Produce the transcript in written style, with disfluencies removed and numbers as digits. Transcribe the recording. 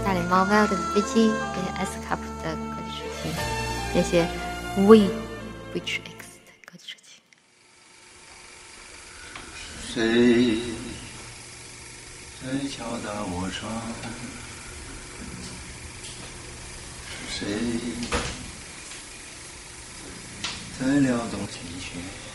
大脸猫 Wild 的飞机，谢谢 S Cup 的歌曲收听，谢谢 We Which X 的歌曲收听。 谁在敲打我窗？是谁在撩动琴弦？